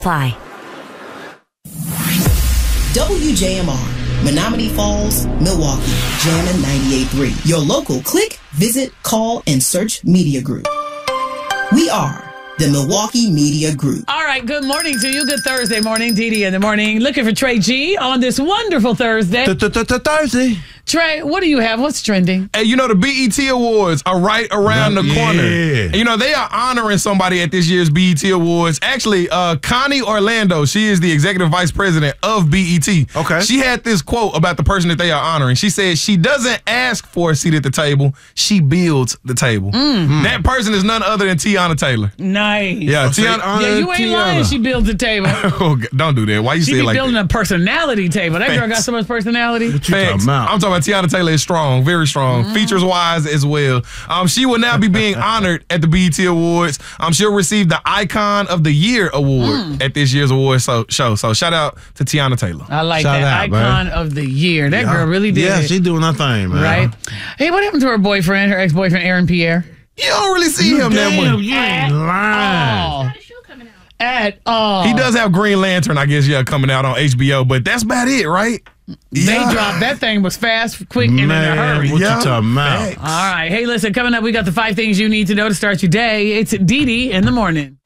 Apply. WJMR, Menominee Falls, Milwaukee, Jammin' 98.3. Your local click, visit, call, and search media group. We are the Milwaukee Media Group. All right, good morning to you. Good Thursday morning, Dee in the morning. Looking for Trey G on this wonderful Thursday. Thursday. Trey, what do you have? What's trending? Hey, you know, the BET Awards are right around the corner. And, you know, they are honoring somebody at this year's BET Awards. Actually, Connie Orlando, she is the executive vice president of BET. Okay. She had this quote about the person that they are honoring. She said, she doesn't ask for a seat at the table. She builds the table. That person is none other than Tiana Taylor. Nice. Yeah, Tiana. Yeah, you ain't lying. She builds a table. Oh, don't do that. Why you She say be it like building that? a personality table. That girl got so much personality. What you talking about? I'm talking about Tiana Taylor is strong, very strong, features-wise as well. She will now be being honored at the BET Awards. She'll receive the Icon of the Year award at this year's awards show. So shout out to Tiana Taylor. I like Shout that. out, Icon man. of the Year. That girl really did Yeah, it. she doing her thing, man. Right? Hey, what happened to her boyfriend, her ex-boyfriend, Aaron Pierre? You don't really see him that Damn, much. you ain't lying. At all. He does have Green Lantern, I guess, coming out on HBO, but that's about it, right? They dropped that thing was fast, quick, and in a hurry. What Yeah. you talking about? Facts. All right. Hey, listen, coming up, we got the 5 things you need to know to start your day. It's Dee in the morning.